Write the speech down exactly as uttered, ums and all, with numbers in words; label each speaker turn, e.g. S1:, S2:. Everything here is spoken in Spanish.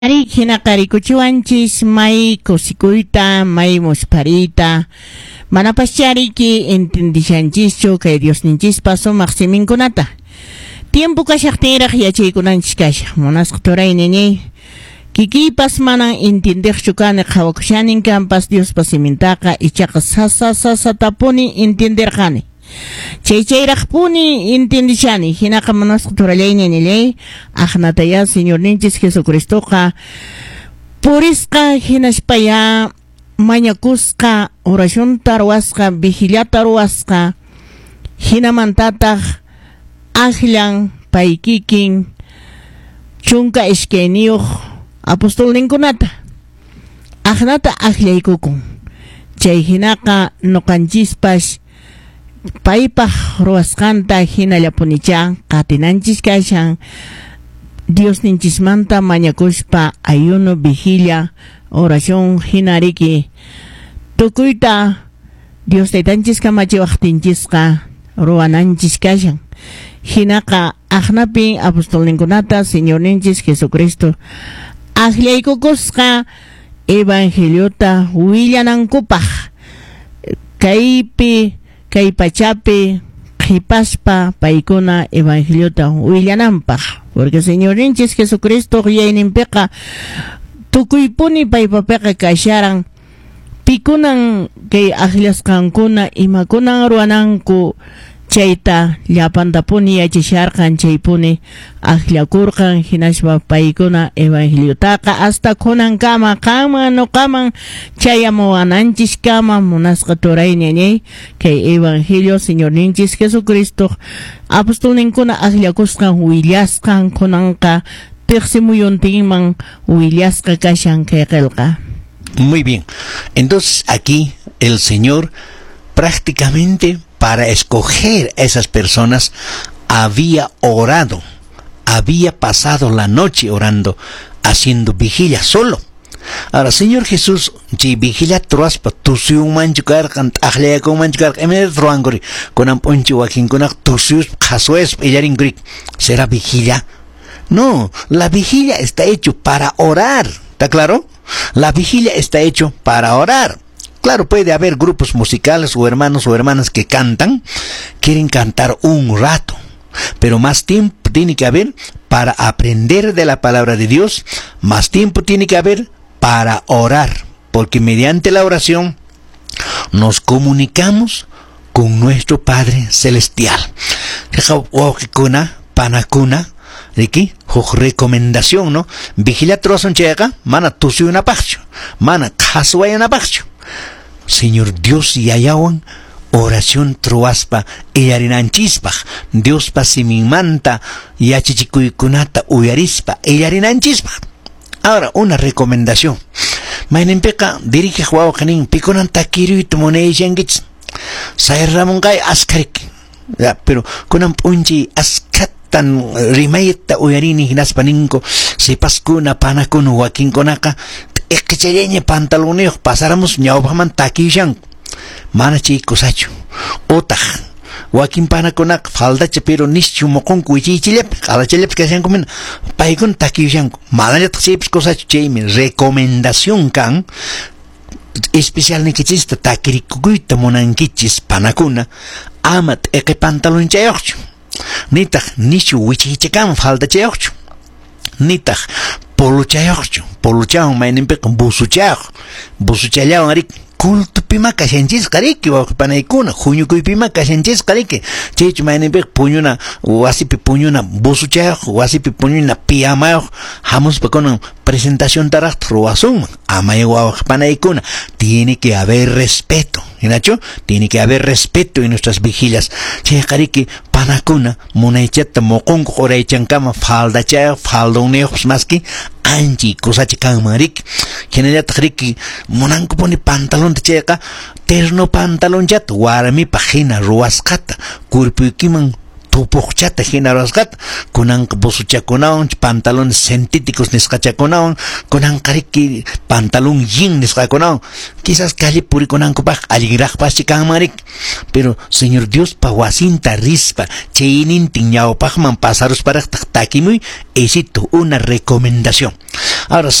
S1: Ari hinaqari kuchiwanchis may kusikuyta may musparita manapashariki entendishanchischu kay Diosninchispa sumaq siminkunata tiempo kashaqtinraq yachaykunanchis kasha munasqa turaynini kikipas manan entendiqchu kani qhawakushanin kanpas Diospa simintaqa ichaqa sasa sasatapuni entenderqani chay chayraqpuni entendishani hinaqa manasqa turallayninilay aqnataya Señorninchis Jesucristoqa purisqa hinashpaya mañakusqa oracionta ruwasqa vigiliata ruwasqa hinamantataq aqllan pay kikin chunka ishkayniyuq apostolninkunata aqnata aqllaykukun chay hinaqa nuqanchispash paypaq ruwasqanta hinallapunicha qatinanchis kashan Diosninchismanta mañakushpa ayuno vigilia oración hinariki tukuyta Dios taytanchis kamachiwaqtinchisqa ruwananchis kashan hinaqa aqnapi apostolninkunata Señorninchis Jesucristo aqllaykukusqa evangeliota willanankupaq kaypi kay pachapi qhipaspa paykuna evangeliota willanampaq porque Señorninchis Jesucristo yayninpiqa tukuypuni paypapiqa kasharan pikunan kay aqllasqankuna imakunan ruwananku chayta llapantapuni yachisharqan chaypuni aqllakurqan hinashpa paykuna evangeliotaqa hasta kunankama qama nuqaman chayamuwananchis kama munasqa turayniñay kay evangelio Señorninchis Jesucristo apostolninkuna aqllakusqan willasqan kunanqa tiqsimuyuntinman willasqa kashan kay qillqa.
S2: Muy bien, entonces aquí el Señor prácticamente para escoger a esas personas había orado, había pasado la noche orando, haciendo vigilia solo. Ahora, Señor Jesús, si vigilia truaspa, tusiu manchucar, ahlea con manchucar, emer truangori, con amponchi wakin con tusius, jasues, ellaringri, ¿será vigilia? No, la vigilia está hecho para orar, ¿está claro? La vigilia está hecho para orar. Claro, puede haber grupos musicales o hermanos o hermanas que cantan, quieren cantar un rato, pero más tiempo tiene que haber para aprender de la palabra de Dios, más tiempo tiene que haber para orar, porque mediante la oración nos comunicamos con nuestro Padre Celestial. Panacuna, de aquí, recomendación, ¿no? Vigila troson chega, mana tusi una pacho, mana kasway una pacho. Señor Dios y ayawan oración truaspa ellarinanchispaj Dios pa simimanta yachichikuykunata uyarispa ellarinanchispaj. Ahora una recomendación. Mainimpeca dirige juao canin piconan takiruit moneishengich. Sairramunkay askarik. Ya, pero kunan punchi askatan rimayta uyarini hinaspaninko sipaskuna panakun wakin konaka ekchereñe pantaloneo pasáramos ñawpaman takishan mana chikusachu otaj wakin panakunak faldacha pero nischu mokon kuichichilep alachilep kashan comen paikun takishan malayat sipis kosachu chaymi recomendación kan especial ni kichista takirikukuita monankichis panakuna amat eke pantalon chayochu nitaj nischu wichichikam faldachayochu nitaj poluchayochu poluchawan mainimpiqa busuchayaq busuchallawan arik kultupima kashanchis qariki wawqipanaykuna huñukuypima kashanchis qariki chaychu mainimpiqa puñuna wasipi puñuna busuchayaq wasipi puñuna piyamayaq hamuspa kunan presentación taraqta ruwasunman amay wawqipanaykuna tiene que haber respeto, ¿inacho? Tiene que haber respeto en nuestras vigilias. Chay qariki panakuna munaychata moqonku qoraychankama faldachayaq faldoneyuqpas maski anchi kusachi kanmarik hinallataq riki munanku puni pantalonta chayqa terno pantalonchata warmipa hina ruwasqata kurpuykiman tupuqchata hinarasqata kunanqa busuchakunawan pantalón sintéticos nisqachakunawan kunanqariki pantalón jean nisqakunawan quizás calle purikunankupak alligraqpachi kanmarik pero Señor Dios pa wasinta rispa chaynintin ñawpaqman pasarusparaqtaq takimuy esito una recomendación. Ahora